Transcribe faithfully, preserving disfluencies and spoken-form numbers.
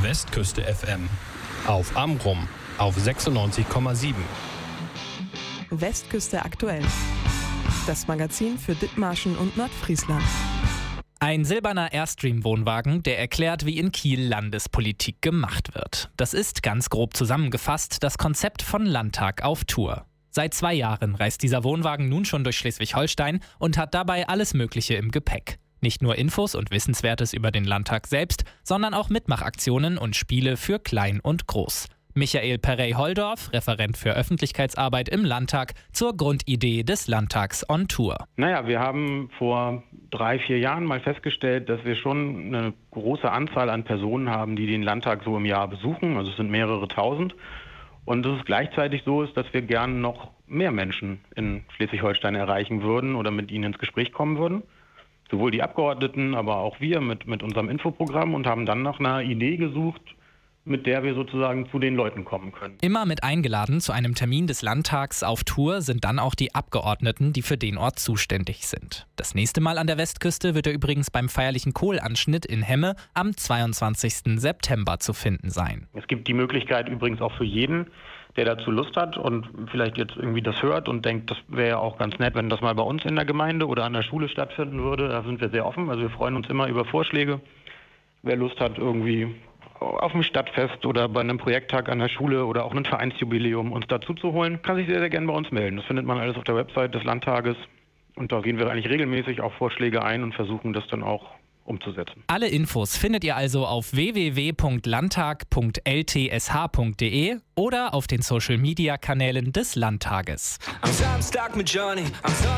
Westküste F M. Auf Amrum auf sechsundneunzig Komma sieben. Westküste aktuell. Das Magazin für Dithmarschen und Nordfriesland. Ein silberner Airstream-Wohnwagen, der erklärt, wie in Kiel Landespolitik gemacht wird. Das ist, ganz grob zusammengefasst, das Konzept von Landtag auf Tour. Seit zwei Jahren reist dieser Wohnwagen nun schon durch Schleswig-Holstein und hat dabei alles Mögliche im Gepäck. Nicht nur Infos und Wissenswertes über den Landtag selbst, sondern auch Mitmachaktionen und Spiele für Klein und Groß. Michael Perey-Holdorf, Referent für Öffentlichkeitsarbeit im Landtag, zur Grundidee des Landtags on Tour. Naja, wir haben vor drei, vier Jahren mal festgestellt, dass wir schon eine große Anzahl an Personen haben, die den Landtag so im Jahr besuchen. Also es sind mehrere tausend. Und dass es gleichzeitig so ist, dass wir gerne noch mehr Menschen in Schleswig-Holstein erreichen würden oder mit ihnen ins Gespräch kommen würden. Sowohl die Abgeordneten, aber auch wir mit, mit unserem Infoprogramm und haben dann nach einer Idee gesucht, mit der wir sozusagen zu den Leuten kommen können. Immer mit eingeladen zu einem Termin des Landtags auf Tour sind dann auch die Abgeordneten, die für den Ort zuständig sind. Das nächste Mal an der Westküste wird er übrigens beim feierlichen Kohlanschnitt in Hemme am zweiundzwanzigsten September zu finden sein. Es gibt die Möglichkeit übrigens auch für jeden, der dazu Lust hat und vielleicht jetzt irgendwie das hört und denkt, das wäre ja auch ganz nett, wenn das mal bei uns in der Gemeinde oder an der Schule stattfinden würde. Da sind wir sehr offen. Also wir freuen uns immer über Vorschläge. Wer Lust hat, irgendwie auf dem Stadtfest oder bei einem Projekttag an der Schule oder auch einem Vereinsjubiläum uns dazu zu holen, kann sich sehr, sehr gerne bei uns melden. Das findet man alles auf der Website des Landtages und da gehen wir eigentlich regelmäßig auf Vorschläge ein und versuchen das dann auch umzusetzen. Alle Infos findet ihr also auf w w w punkt landtag punkt l t s h punkt d e oder auf den Social-Media-Kanälen des Landtages. Am Samstag mit Johnny.